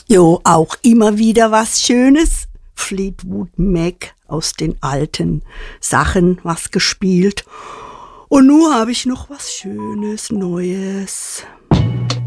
Jo, auch immer wieder was Schönes. Fleetwood Mac aus den alten Sachen was gespielt. Und nun habe ich noch was Schönes, Neues.